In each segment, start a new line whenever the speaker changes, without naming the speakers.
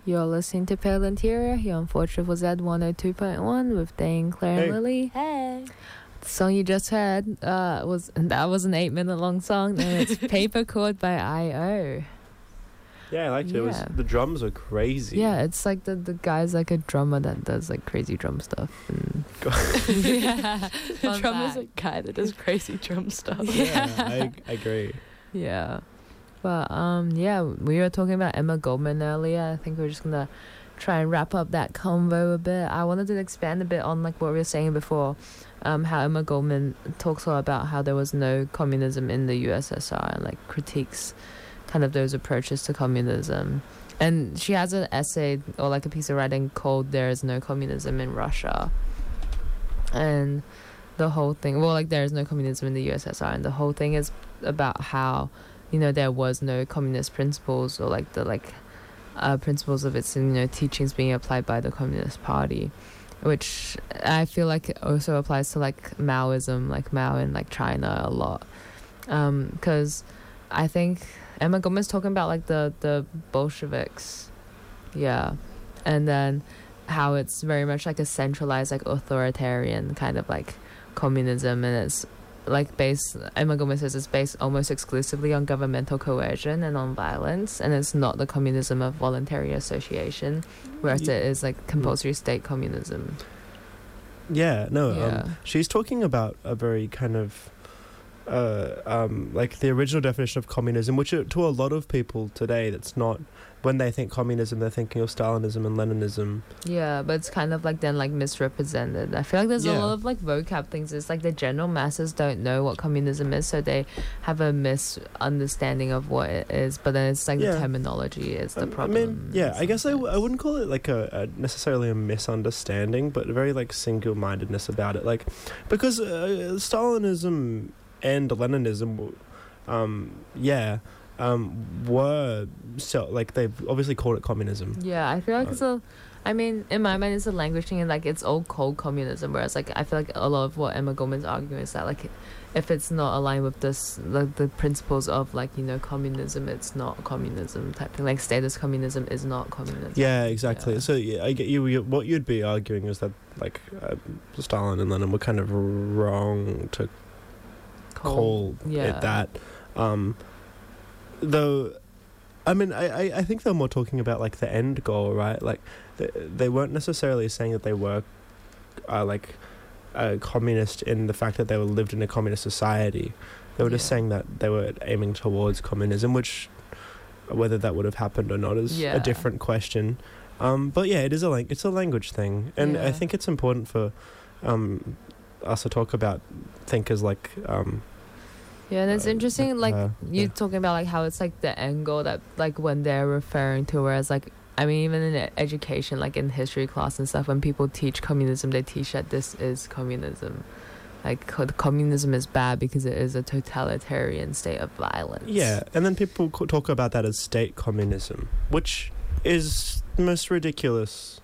You're listening to Pale Interior here on 4 Z 102.1 with Dane, Claire, and Lily.
Hey.
The song you just heard was an 8-minute long song, and it's Paper Chord by I.O.
Yeah, I liked it.
Yeah.
The drums are crazy.
Yeah, it's like the guy's like a drummer that does like crazy drum stuff. And
Yeah.
The drummer's a guy that does crazy drum stuff.
Yeah, I agree.
yeah. But yeah, we were talking about Emma Goldman earlier. I think we're just gonna try and wrap up that convo a bit. I wanted to expand a bit on like what we were saying before, how Emma Goldman talks a lot about how there was no communism in the USSR and like critiques kind of those approaches to communism. And she has an essay or like a piece of writing called "There is no communism in Russia," and the whole thing, well, like there is no communism in the USSR, and the whole thing is about how, you know, there was no communist principles or like the principles of its, you know, teachings being applied by the Communist Party, which I feel like it also applies to like Maoism, like Mao in like China a lot, because I think Emma Goldman's talking about like the Bolsheviks, yeah, and then how it's very much like a centralized, like authoritarian kind of like communism, and it's like based, Emma Goldman says it's based almost exclusively on governmental coercion and on violence, and it's not the communism of voluntary association, whereas it is like compulsory state communism.
Yeah, no,
Yeah.
she's talking about a very kind of like the original definition of communism, which to a lot of people today, that's not, when they think communism, they're thinking of Stalinism and Leninism.
Yeah, but it's kind of like then like misrepresented. I feel like there's a lot of like vocab things. It's like the general masses don't know what communism is, so they have a misunderstanding of what it is. But then it's like the terminology is the problem.
I mean, yeah, I guess I wouldn't call it like a necessarily a misunderstanding, but a very like single-mindedness about it. Like, because Stalinism and Leninism, were so like they've obviously called it communism.
Yeah, I feel like it's a, I mean, in my mind, it's a language thing, and like it's all called communism. Whereas like I feel like a lot of what Emma Goldman's arguing is that like if it's not aligned with this, like the principles of like, you know, communism, it's not communism type thing. Like status communism is not communism.
Yeah, exactly.
Yeah.
So yeah, I get you. What you'd be arguing is that like Stalin and Lenin were kind of wrong to call it that. Though, I mean, I think they're more talking about like the end goal, right? Like they weren't necessarily saying that they were like a communist in the fact that they lived in a communist society. They were just saying that they were aiming towards communism, which whether that would have happened or not is a different question. But yeah, it's a language thing, and I think it's important for us to talk about thinkers like.
Yeah, and it's interesting, like, you talking about, like, how it's, like, the angle that, like, when they're referring to, whereas, like, I mean, even in education, like, in history class and stuff, when people teach communism, they teach that this is communism. Like, communism is bad because it is a totalitarian state of violence.
Yeah, and then people talk about that as state communism, which is the most ridiculous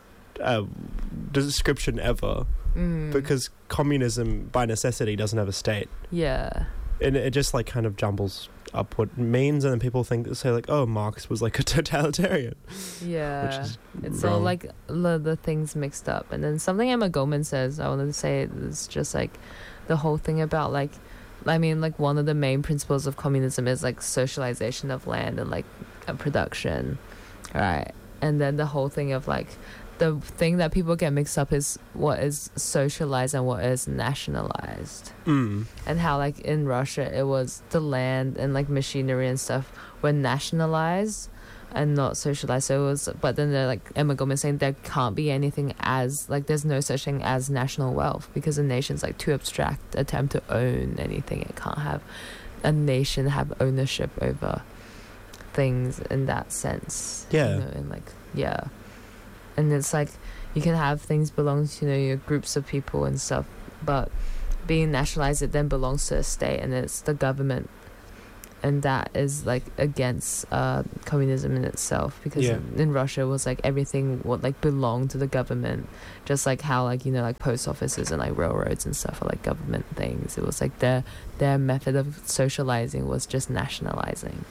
description ever, because communism, by necessity, doesn't have a state.
Yeah.
And it just like kind of jumbles up what it means, and then people say like, oh, Marx was like a totalitarian.
Yeah,
which is
it's
wrong.
all like the things mixed up. And then something Emma Goldman says, I wanted to say, is just like the whole thing about like, I mean, like one of the main principles of communism is like socialization of land and like production, right? And then the whole thing of like, the thing that people get mixed up is what is socialized and what is nationalized. And how like in Russia it was the land and like machinery and stuff were nationalized and not socialized. So it was, but then they're like, Emma Goldman saying there can't be anything as like, there's no such thing as national wealth because a nation's like too abstract attempt to own anything. It can't have a nation have ownership over things in that sense.
Yeah.
You know, and like, yeah. And it's like you can have things belong to, you know, your groups of people and stuff, but being nationalized, it then belongs to a state and it's the government, and that is like against communism in itself, because in Russia it was like everything would like belong to the government, just like how like, you know, like post offices and like railroads and stuff are like government things. It was like their method of socializing was just nationalizing.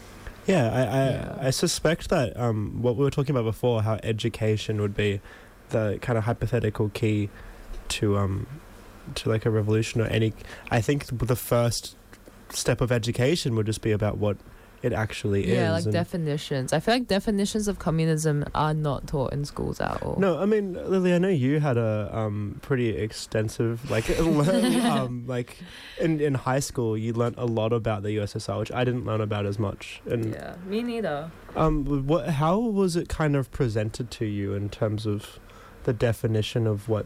Yeah, I suspect that what we were talking about before, how education would be the kind of hypothetical key to like a revolution or any. I think the first step of education would just be about what it actually is.
Yeah, like definitions. I feel like definitions of communism are not taught in schools at all.
No, I mean, Lily, I know you had a pretty extensive like like in high school you learnt a lot about the USSR, which I didn't learn about as much. And
yeah, me neither.
how was it kind of presented to you in terms of the definition of what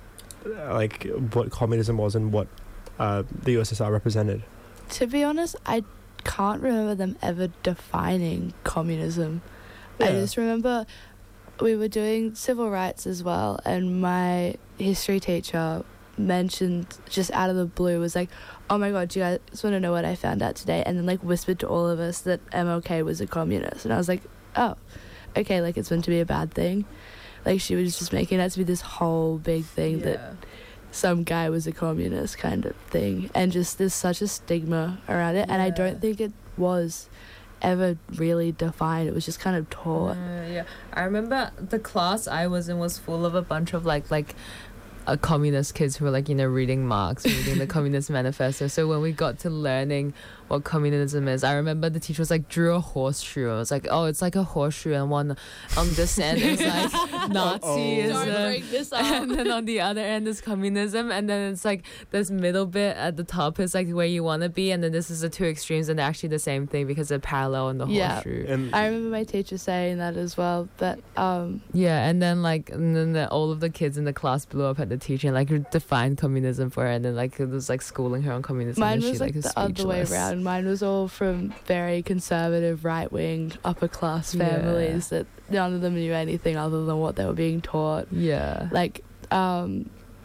communism was and what the USSR represented?
To be honest, I can't remember them ever defining communism.
Yeah.
I just remember we were doing civil rights as well, and my history teacher mentioned just out of the blue, was like, oh my god, do you guys want to know what I found out today? And then like whispered to all of us that MLK was a communist. And I was like, oh, okay, like it's meant to be a bad thing. Like she was just making that to be this whole big thing that some guy was a communist kind of thing, and just there's such a stigma around it. And I don't think it was ever really defined. It was just kind of taught.
I remember the class I was in was full of a bunch of like communist kids who were like, you know, reading Marx, reading the Communist Manifesto. So when we got to learning what communism is, I remember the teacher was like, drew a horseshoe. I was like, oh, it's like a horseshoe, and one on this end is like Nazism,
Don't bring this up.
and then on the other end is communism, and then it's like this middle bit at the top is like where you want to be, and then this is the two extremes, and they're actually the same thing because they're parallel in the horseshoe.
And
I remember my teacher saying that as well. But
yeah, and then all of the kids in the class blew up at the teacher and like defined communism for her, and then like it was like schooling her on communism.
mine
and
was
she,
like the other way
speechless.
around. Mine was all from very conservative, right-wing, upper-class families that none of them knew anything other than what they were being taught.
Yeah.
Like, I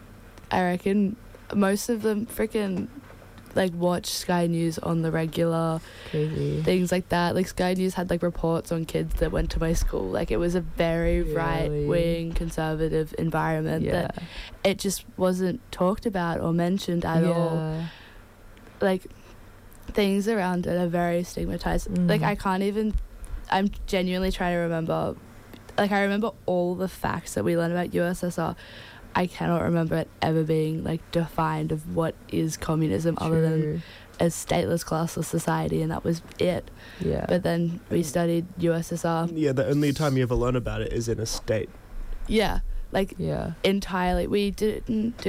reckon most of them freaking like watch Sky News on the regular,
Crazy.
things like that. Like Sky News had like reports on kids that went to my school. Like it was a very
Really?
right-wing, conservative environment that it just wasn't talked about or mentioned at all. Like things around it are very stigmatized. Like I'm genuinely trying to remember. Like I remember all the facts that we learned about USSR. I cannot remember it ever being like defined of what is communism other than a stateless, classless society, and that was it.
Yeah.
But then we studied USSR.
yeah, the only time you ever learn about it is in a state.
Yeah, like entirely. We did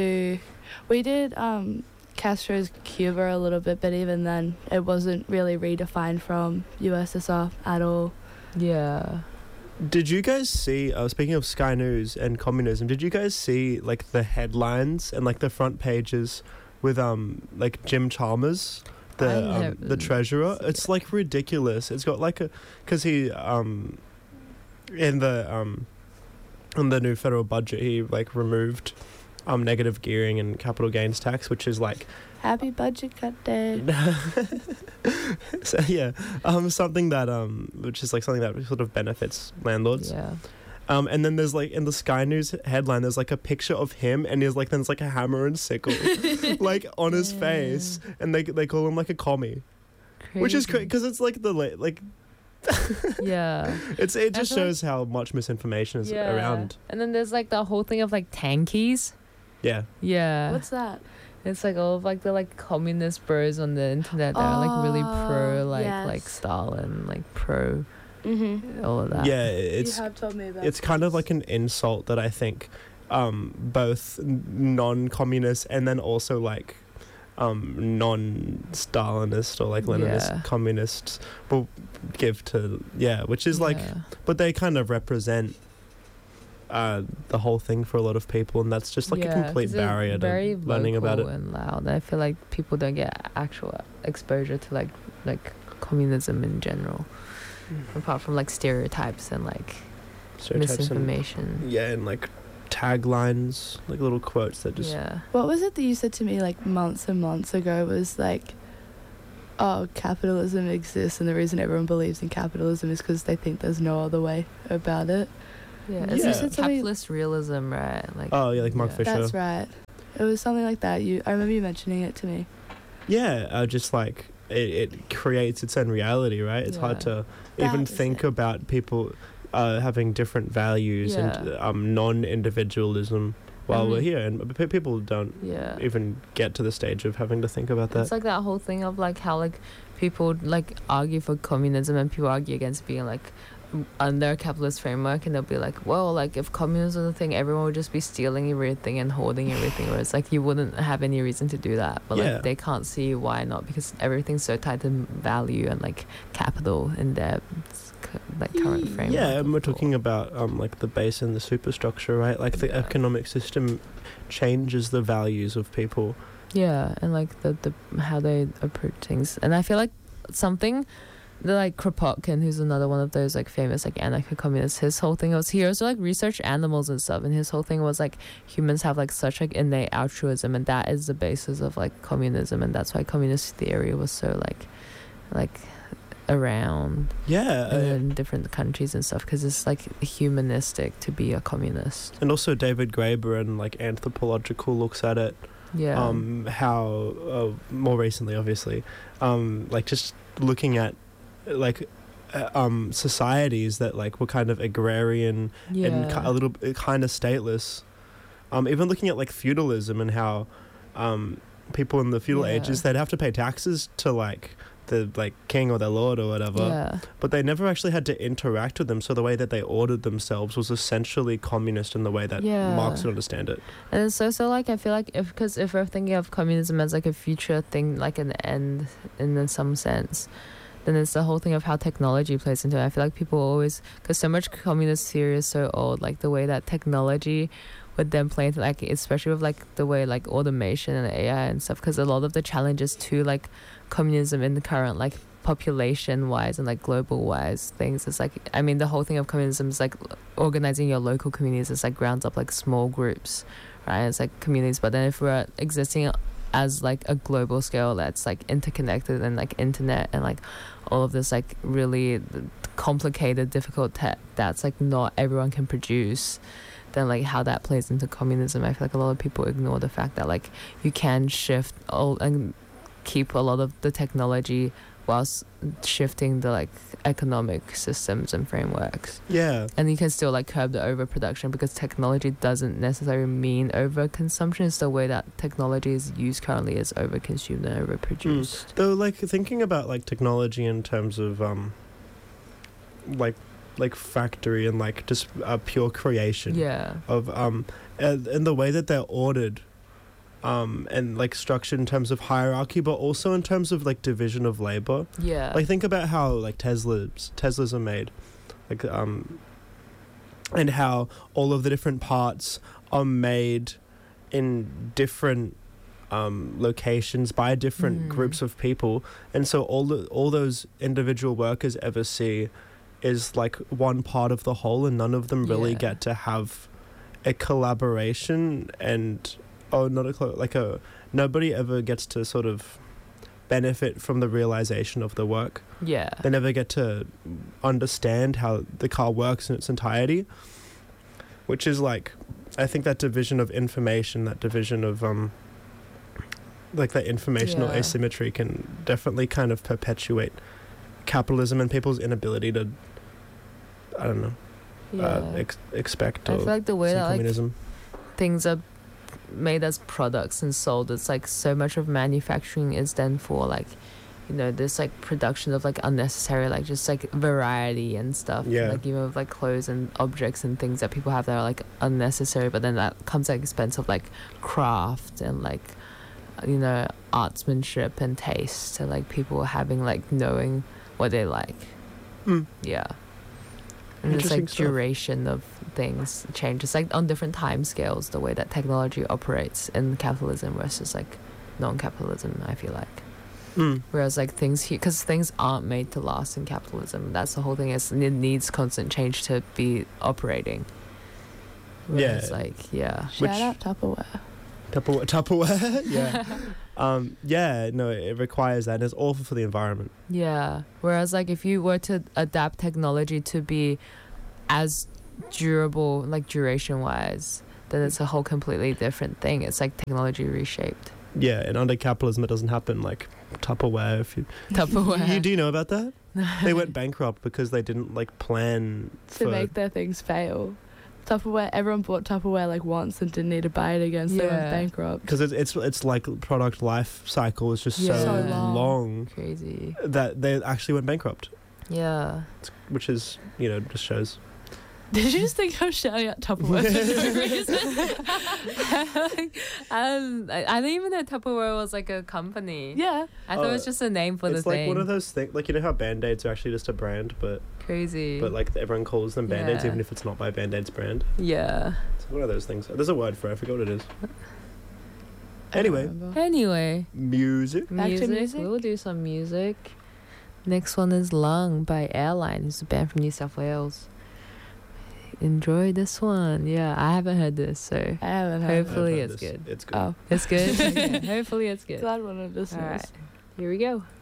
Castro's Cuba a little bit, but even then it wasn't really redefined from USSR at all.
Yeah.
Did you guys see, speaking of Sky News and communism, did you guys see like the headlines and like the front pages with like Jim Chalmers, the treasurer? It's like ridiculous. It's got like because he in the new federal budget he like removed negative gearing and capital gains tax, which is like
Happy budget cut day.
so yeah, something that which is like something that sort of benefits landlords.
Yeah.
And then there's like in the Sky News headline, there's like a picture of him, and there's like a hammer and sickle, like on his face, and they call him like a commie, which is crazy because it's like
yeah.
it just shows how much misinformation is around.
And then there's like the whole thing of like tankies.
Yeah.
Yeah.
What's that?
It's like all of like the like communist bros on the internet that are like really pro like Stalin, like pro all of that.
Yeah,
you have told me about
it's kind of like an insult that I think both non-communist and then also like non-Stalinist or like Leninist communists will give to which is like, but they kind of represent the whole thing for a lot of people, and that's just like a complete barrier to learning about it.
And loud. I feel like people don't get actual exposure to like communism in general, apart from like stereotypes and like misinformation.
And like taglines, like little quotes that just.
Yeah.
What was it that you said to me like months and months ago? Was like, oh, capitalism exists, and the reason everyone believes in capitalism is because they think there's no other way about it.
Yeah, it's capitalist realism, right? Like
like Mark Fisher.
That's right. It was something like that. I remember you mentioning it to me.
Yeah, just like it creates its own reality, right? It's hard to even
That is
think
it.
about people having different values and non-individualism while we're here, and people don't even get to the stage of having to think about that.
It's like that whole thing of like how like people like argue for communism and people argue against being like under a capitalist framework, and they'll be like, well, like if communism was a thing, everyone would just be stealing everything and hoarding everything, whereas like you wouldn't have any reason to do that, but like they can't see why not, because everything's so tied to value and like capital in their like current framework.
Yeah, and we're talking about like the base and the superstructure, right? Like the economic system changes the values of people.
Yeah, and like the how they approach things. And I feel like something that like Kropotkin, who's another one of those like famous like anarcho-communists, his whole thing was he also like researched animals and stuff, and his whole thing was like humans have like such like innate altruism, and that is the basis of like communism, and that's why communist theory was so like around in different countries and stuff, because it's like humanistic to be a communist.
And also David Graeber and like Anthropological looks at it. How more recently, obviously, like just looking at like societies that like were kind of agrarian and a little kind of stateless. Even looking at like feudalism and how people in the feudal ages, they'd have to pay taxes to like the like king or their lord or whatever, but they never actually had to interact with them, so the way that they ordered themselves was essentially communist in the way that Marx would understand it.
And it's so like I feel like if we're thinking of communism as like a future thing, like an end in some sense, then it's the whole thing of how technology plays into it. I feel like people always, because so much communist theory is so old, like the way that technology would then play into, like, especially with like the way like automation and AI and stuff, because a lot of the challenges to like communism in the current like population wise and like global wise things, it's like, I mean, the whole thing of communism is like organizing your local communities. It's like grounds up like small groups, right? It's like communities, but then if we're existing as like a global scale that's like interconnected and like internet and like all of this like really complicated difficult tech that's like not everyone can produce, then like how that plays into communism. I feel like a lot of people ignore the fact that like you can shift all and keep a lot of the technology whilst shifting the like economic systems and frameworks. And you can still like curb the overproduction, because technology doesn't necessarily mean overconsumption. It's the way that technology is used currently is overconsumed and overproduced.
Though like thinking about like technology in terms of like factory and like just pure creation of and the way that they're ordered and like structured in terms of hierarchy, but also in terms of like division of labor. Like think about how like Teslas are made, like and how all of the different parts are made in different locations by different groups of people, and so all those individual workers ever see is like one part of the whole, and none of them really get to have a collaboration and nobody ever gets to sort of benefit from the realization of the work. They never get to understand how the car works in its entirety, which is like, I think that division of information, that division of like that informational asymmetry can definitely kind of perpetuate capitalism and people's inability to, I don't know, expect or
I feel like the way that
communism.
Like, things are made as products and sold, it's like so much of manufacturing is then for like, you know, this like production of like unnecessary like just like variety and stuff, like even with like clothes and objects and things that people have that are like unnecessary, but then that comes at the expense of like craft and like, you know, artsmanship and taste, and like people having like knowing what they like. And it's like duration of things changes like on different time scales, the way that technology operates in capitalism versus like non-capitalism, I feel like. Whereas like things, because things aren't made to last in capitalism, that's the whole thing, is it needs constant change to be operating. Whereas like
shout out Tupperware.
No, it requires that, and it's awful for the environment.
Whereas like if you were to adapt technology to be as durable, like duration wise, then it's a whole completely different thing. It's like technology reshaped.
And under capitalism it doesn't happen. Like Tupperware. If you
Tupperware.
you do know about that? They went bankrupt because they didn't like plan
To make their things fail. Tupperware, everyone bought Tupperware like once and didn't need to buy it again, so they went
Yeah.
bankrupt.
because it's like product life cycle is just
Yeah.
so
So
long
Crazy. that
that they actually went bankrupt,
Yeah.
which is just shows.
Did you just think I was shouting out Tupperware for no reason?
I didn't even know Tupperware was like a company.
Yeah.
I thought it was just a name for the
It's like
thing.
one of those things, like how Band-Aids are actually just a brand, but
Crazy.
like everyone calls them Band-Aids
Yeah.
even if it's not by Band-Aid's brand.
Yeah.
It's one of those things. There's a word for it. I forgot what it is.
I don't
Anyway.
remember.
Anyway.
Music.
Back to music?
We'll do some music. Next one is Lung by Airline. It's a band from New South Wales. Enjoy this one. Yeah, I haven't heard this, so
I haven't heard
Hopefully
I've heard
it's
this.
good.
It's good.
Oh.
it's good. Okay, hopefully it's good.
Glad one of listeners.
All right, here we go.